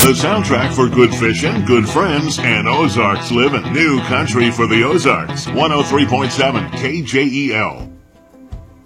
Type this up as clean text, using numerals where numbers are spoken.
The soundtrack for good fishing, good friends, and Ozarks living. New country for the Ozarks. 103.7 KJEL.